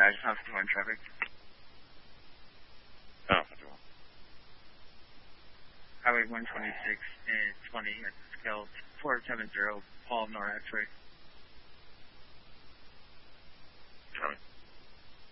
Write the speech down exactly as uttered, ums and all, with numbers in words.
I just have to go in traffic. Oh, Highway one twenty-six and twenty at scale four seven zero, Paul Nor X-ray.